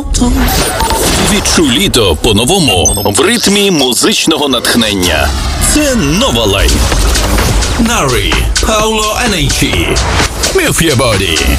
Toronto. Відчуй літо по-новому в ритмі музичного натхнення. Це Nova Life. Nari, Paolo Annici. Move your body.